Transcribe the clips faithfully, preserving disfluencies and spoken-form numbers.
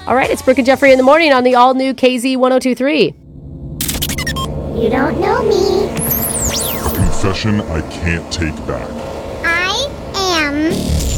All right, it's Brooke and Jeffrey in the morning on the all-new K Z one oh two point three. You don't know me. Confession I can't take back. I am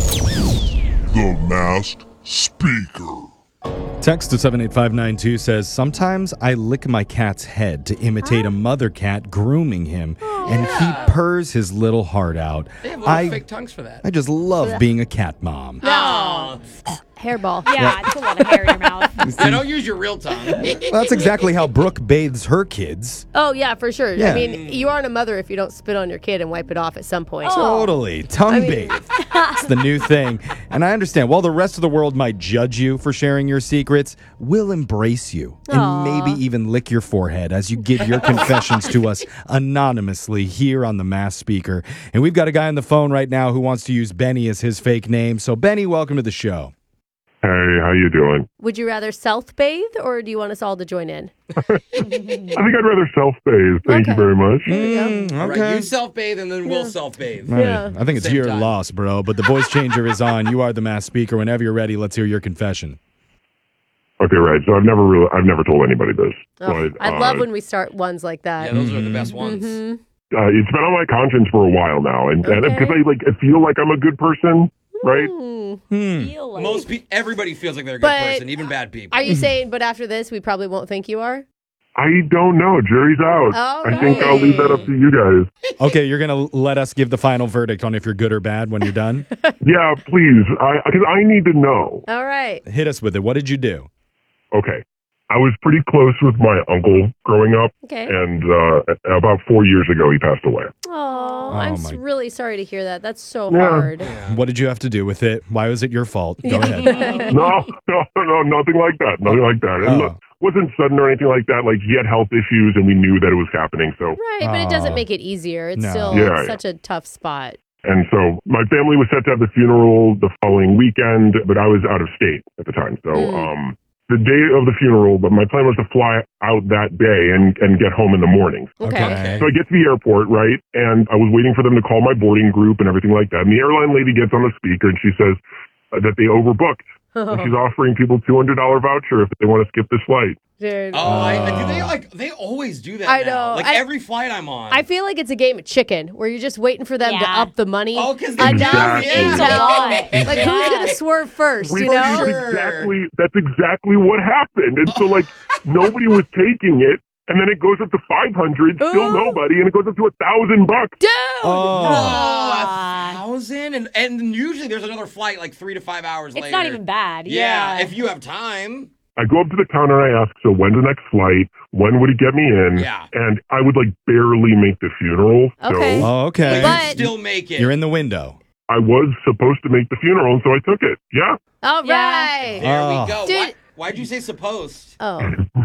The Masked Speaker. Text to seven eight five nine two says, sometimes I lick my cat's head to imitate a mother cat grooming him, and he purrs his little heart out. They have little I, fake tongues for that. I just love being a cat mom. Oh. Hairball. Yeah, it's a lot of hair in your mouth. Yeah, don't use your real tongue. That's exactly how Brooke bathes her kids. Oh, yeah, for sure. Yeah. I mean, you aren't a mother if you don't spit on your kid and wipe it off at some point. Totally. Tongue I mean- bathe. It's the new thing. And I understand, while the rest of the world might judge you for sharing your secrets, we'll embrace you and Aw. maybe even lick your forehead as you give your confessions to us anonymously here on the Masked Speaker. And we've got a guy on the phone right now who wants to use Benny as his fake name. So, Benny, welcome to the show. Hey, how you doing? Would you rather self-bathe, or do you want us all to join in? I think I'd rather self-bathe. Thank Okay. you very much. Mm, All right, okay. you self-bathe and then we'll self-bathe. Right. Yeah. I think it's Same your time. loss, bro. But the voice changer is on. You are the Masked Speaker. Whenever you're ready, let's hear your confession. Okay, right. So I've never really, I've never told anybody this. Oh, but, I uh, love when we start ones like that. Yeah, those are the best ones. Mhm. uh, it's been on my conscience for a while now, and and Okay. because I like, I feel like I'm a good person, right? Mm. Hmm. Feel like- Most pe- everybody feels like they're a good But- person, even bad people. Are you saying, but after this, we probably won't think you are? I don't know. Jury's out. All I think I'll leave that up to you guys. Okay, you're going to let us give the final verdict on if you're good or bad when you're done? Yeah, please. I because I need to know. All right. Hit us with it. What did you do? Okay. I was pretty close with my uncle growing up, Okay. and uh, about four years ago, he passed away. Oh, I'm my- s- really sorry to hear that. That's so Yeah. hard. What did you have to do with it? Why was it your fault? Go ahead. No, no, no, nothing like that. Nothing like that. And Oh. look, wasn't sudden or anything like that. Like, he had health issues, and we knew that it was happening. So, Right, but it doesn't Aw. make it easier. It's No. still Yeah, such a tough spot. and so my family was set to have the funeral the following weekend, but I was out of state at the time. So, Mm. um, the day of the funeral, but my plan was to fly out that day and, and get home in the morning. Okay. Okay. So I get to the airport, right? And I was waiting for them to call my boarding group and everything like that. And the airline lady gets on the speaker and she says uh, that they overbooked. And she's offering people two hundred dollars voucher if they want to skip this flight. Dude. Oh, I, do they like? They always do that. I now. know. Like I- every flight I'm on. I feel like it's a game of chicken where you're just waiting for them to Yeah. up the money. Oh, 'cause enough, Exactly. It's a enough. lot. Like, who's going to swerve first, you That's know? Sure. exactly that's exactly what happened. And so like nobody was taking it, and then it goes up to five hundred, still Ooh. nobody, and it goes up to a thousand bucks. Dude! Oh. Oh, Ah. a thousand, and and usually there's another flight like three to five hours It's later. not even bad. Yeah, Yeah. if you have time. I go up to the counter and I ask, so when's the next flight? When would he get me in? Yeah. And I would like barely make the funeral. Okay. So Oh, okay. But, But- you still make it. You're in the window. I was supposed to make the funeral, and so I took it. Yeah. All Yeah. right. There Oh. we go. Dude. Why, why'd you say supposed? Oh.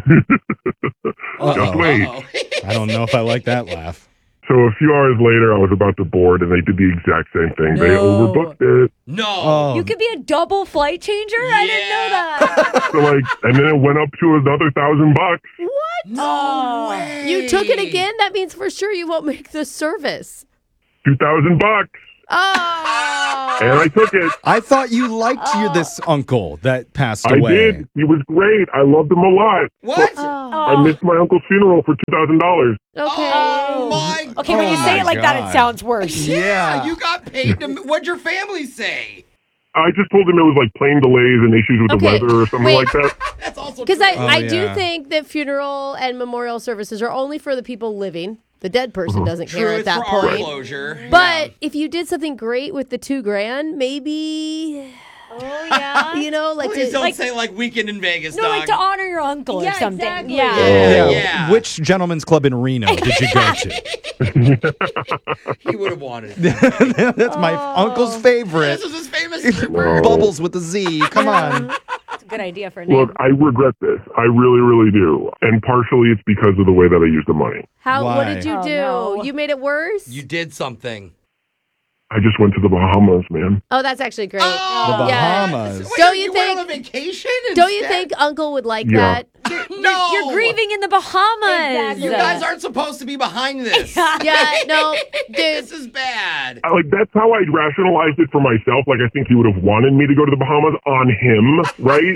Just wait. Uh-oh. I don't know if I like that laugh. So a few hours later, I was about to board, and they did the exact same thing. They No. overbooked it. No. Oh. You could be a double flight changer? I didn't know that. So like, and then it went up to another thousand bucks. What? No way. You took it again? That means for sure you won't make the service. Two thousand bucks. Oh. And I took it. I thought you liked your this uncle that passed I away. did. He was great. I loved him a lot. What? I missed my uncle's funeral for two thousand dollars. Okay. Oh my. Okay, when Oh you say my it like that, God. it sounds worse. Yeah, you got paid to. What'd your family say? I just told him it was like plane delays and issues with Okay, the weather or something wait. like that. That's also Because I, true. Oh, I do yeah. think that funeral and memorial services are only for the people living. The dead person doesn't True, care at it's that for our point. closure. But Yeah. if you did something great with the two grand, maybe, Oh, yeah. you know, like Please to, don't like- say like weekend in Vegas, No, dog. like to honor your uncle Yeah, or something. exactly. Yeah. Yeah. Yeah. Yeah. Which gentleman's club in Reno did you go to? He would have wanted it. That's my uncle's favorite. This is his famous stripper. Bubbles with a Z. Come on. It's a good idea for a name. Look, I regret this. I really, really do. And partially it's because of the way that I used the money. how, what Why? did you Oh, do? no. You made it worse? You did something. I just went to the Bahamas, man. Oh, that's actually great. The Yeah. Bahamas. Wait, Don't you you went think- on a vacation? Don't you instead? think Uncle would like Yeah. that? No, You're grieving in the Bahamas. Exactly. You guys aren't supposed to be behind this. Yeah, no, dude. This is bad. I, like, that's how I rationalized it for myself. Like, I think he would have wanted me to go to the Bahamas on him, right?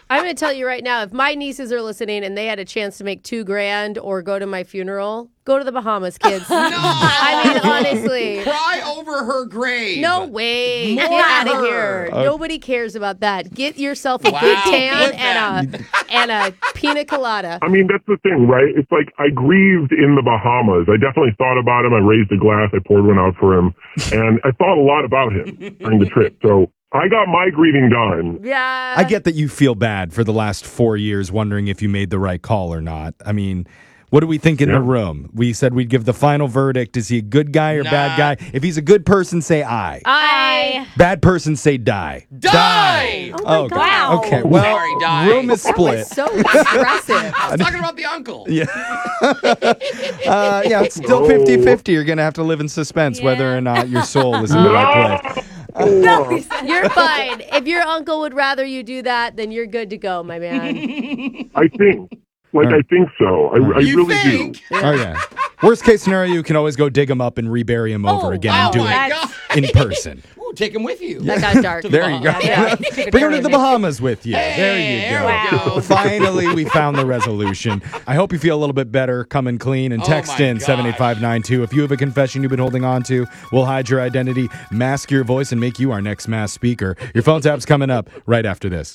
I'm going to tell you right now, if my nieces are listening and they had a chance to make two grand or go to my funeral, go to the Bahamas, kids. No! I mean, honestly. Cry over her grave. No way. More Get out of her. here. Uh, Nobody cares about that. Get yourself a Wow. good tan Flip and a, and a pina colada. I mean, that's the thing, right? It's like I grieved in the Bahamas. I definitely thought about him. I raised a glass. I poured one out for him. And I thought a lot about him during the trip. So I got my grieving done. Yeah. I get that you feel bad for the last four years wondering if you made the right call or not. I mean, what do we think in Yeah. the room? We said we'd give the final verdict. Is he a good guy or Nah. bad guy? If he's a good person, say aye. I. Bad person, say die. Die! Oh, my Okay. God. Wow. Okay, well, Sorry, die. room is split. So aggressive. I was talking about the uncle. Yeah. uh, yeah, it's still Oh. fifty-fifty. You're going to have to live in suspense Yeah. whether or not your soul is in the right place. You're fine. If your uncle would rather you do that, then you're good to go, my man. I think. Like, I think so. I, I You really think? do. Oh, yeah. Worst case scenario, you can always go dig him up and rebury him over Oh, again wow. and do Oh, my it God. in person. Ooh, take him with you. That got dark. There you go. Yeah. Bring him to the Bahamas with you. there Hey, you go. there we go. Finally, we found the resolution. I hope you feel a little bit better, coming clean, and Oh text my in seven eight five nine two. If you have a confession you've been holding on to, we'll hide your identity, mask your voice, and make you our next mass speaker. Your phone tap's coming up right after this.